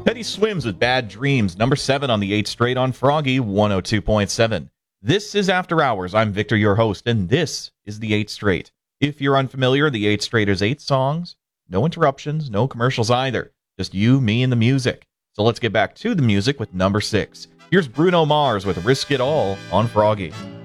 Teddy Swims with Bad Dreams, number 7 on the 8th straight on Froggy 102.7. This is After Hours. I'm Victor, your host, and this is the 8th straight. If you're unfamiliar, the 8th straight is 8 songs, no interruptions, no commercials either. Just you, me, and the music. So let's get back to the music with number 6. Here's Bruno Mars with Risk It All on Froggy.